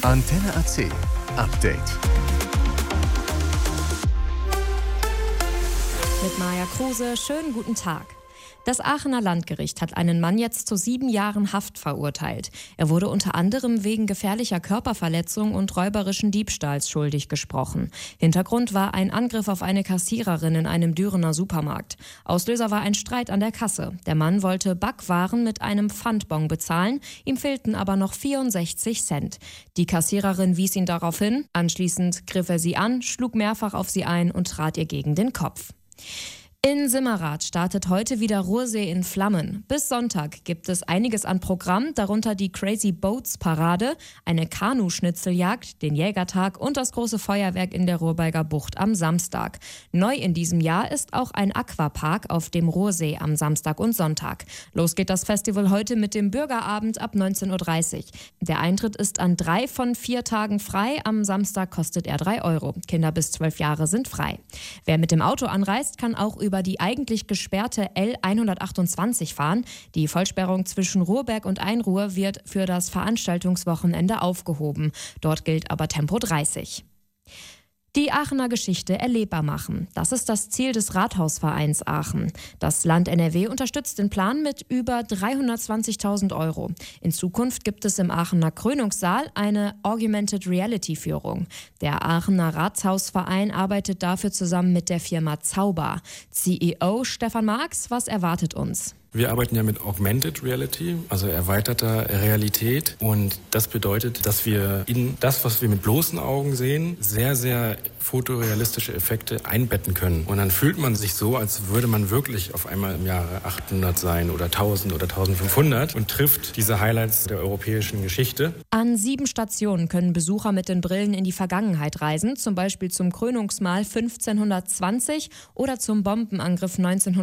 Antenne AC Update. Mit Maja Kruse, schönen guten Tag. Das Aachener Landgericht hat einen Mann jetzt zu 7 Jahren Haft verurteilt. Er wurde unter anderem wegen gefährlicher Körperverletzung und räuberischen Diebstahls schuldig gesprochen. Hintergrund war ein Angriff auf eine Kassiererin in einem Dürener Supermarkt. Auslöser war ein Streit an der Kasse. Der Mann wollte Backwaren mit einem Pfandbon bezahlen, ihm fehlten aber noch 64 Cent. Die Kassiererin wies ihn darauf hin. Anschließend griff er sie an, schlug mehrfach auf sie ein und trat ihr gegen den Kopf. In Simmerath startet heute wieder Ruhrsee in Flammen. Bis Sonntag gibt es einiges an Programm, darunter die Crazy Boats Parade, eine Kanu-Schnitzeljagd, den Jägertag und das große Feuerwerk in der Ruhrberger Bucht am Samstag. Neu in diesem Jahr ist auch ein Aquapark auf dem Ruhrsee am Samstag und Sonntag. Los geht das Festival heute mit dem Bürgerabend ab 19.30 Uhr. Der Eintritt ist an 3 von 4 Tagen frei. Am Samstag kostet er 3 Euro. Kinder bis 12 Jahre sind frei. Wer mit dem Auto anreist, kann auch über die eigentlich gesperrte L128 fahren. Die Vollsperrung zwischen Ruhrberg und Einruhr wird für das Veranstaltungswochenende aufgehoben. Dort gilt aber Tempo 30. Die Aachener Geschichte erlebbar machen. Das ist das Ziel des Rathausvereins Aachen. Das Land NRW unterstützt den Plan mit über 320.000 Euro. In Zukunft gibt es im Aachener Krönungssaal eine Augmented Reality Führung. Der Aachener Rathausverein arbeitet dafür zusammen mit der Firma Zauber. CEO Stefan Marx, was erwartet uns? Wir arbeiten ja mit Augmented Reality, also erweiterter Realität. Und das bedeutet, dass wir in das, was wir mit bloßen Augen sehen, sehr, sehr fotorealistische Effekte einbetten können. Und dann fühlt man sich so, als würde man wirklich auf einmal im Jahre 800 sein oder 1000 oder 1500 und trifft diese Highlights der europäischen Geschichte. An 7 Stationen können Besucher mit den Brillen in die Vergangenheit reisen, zum Beispiel zum Krönungsmahl 1520 oder zum Bombenangriff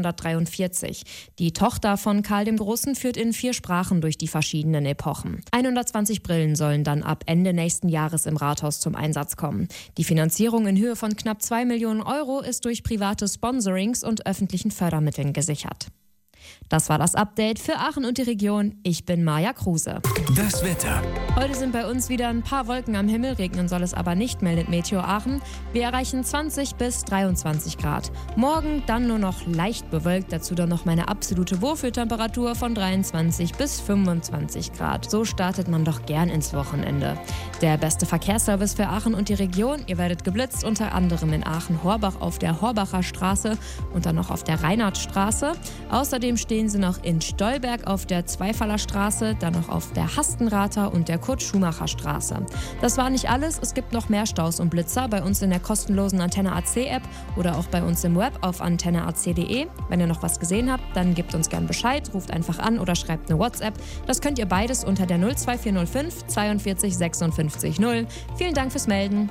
1943. Die Tochter von Karl dem Großen führt in 4 Sprachen durch die verschiedenen Epochen. 120 Brillen sollen dann ab Ende nächsten Jahres im Rathaus zum Einsatz kommen. Die Finanzierung in Höhe von knapp 2 Millionen Euro ist durch private Sponsorings und öffentlichen Fördermitteln gesichert. Das war das Update für Aachen und die Region. Ich bin Maja Kruse. Das Wetter. Heute sind bei uns wieder ein paar Wolken am Himmel, regnen soll es aber nicht, meldet Meteo Aachen. Wir erreichen 20 bis 23 Grad. Morgen dann nur noch leicht bewölkt, dazu dann noch meine absolute Wohlfühltemperatur von 23 bis 25 Grad. So startet man doch gern ins Wochenende. Der beste Verkehrsservice für Aachen und die Region. Ihr werdet geblitzt, unter anderem in Aachen-Horbach auf der Horbacher Straße und dann noch auf der Reinhardtstraße. Außerdem stehen sie noch in Stolberg auf der Zweifaller Straße, dann noch auf der Hastenrather und der Kurt-Schumacher-Straße. Das war nicht alles, es gibt noch mehr Staus und Blitzer bei uns in der kostenlosen Antenne AC App oder auch bei uns im Web auf antenneac.de. Wenn ihr noch was gesehen habt, dann gebt uns gern Bescheid, ruft einfach an oder schreibt eine WhatsApp. Das könnt ihr beides unter der 02405 42 56 0. Vielen Dank fürs Melden.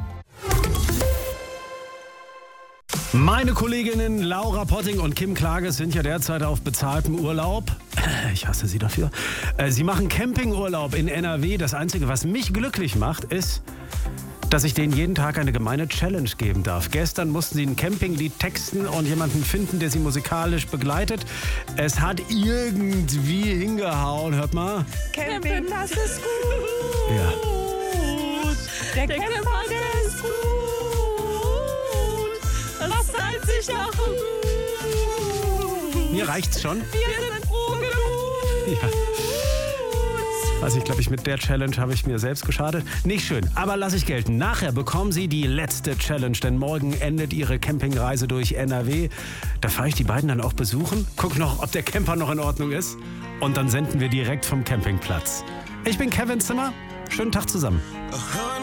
Meine Kolleginnen Laura Potting und Kim Klages sind ja derzeit auf bezahltem Urlaub. Ich hasse sie dafür. Sie machen Campingurlaub in NRW. Das Einzige, was mich glücklich macht, ist, dass ich denen jeden Tag eine gemeine Challenge geben darf. Gestern mussten sie ein Campinglied texten und jemanden finden, der sie musikalisch begleitet. Es hat irgendwie hingehauen. Hört mal. Camping, das ist gut. Ja. Der Camper, der ist gut. Das zahlt sich nach gut. Mir reicht's schon. Wir sind froh genug. Ja. Also ich glaube, mit der Challenge habe ich mir selbst geschadet. Nicht schön, aber lasse ich gelten. Nachher bekommen Sie die letzte Challenge, denn morgen endet Ihre Campingreise durch NRW. Da fahre ich die beiden dann auch besuchen, guck noch, ob der Camper noch in Ordnung ist und dann senden wir direkt vom Campingplatz. Ich bin Kevin Zimmer. Schönen Tag zusammen.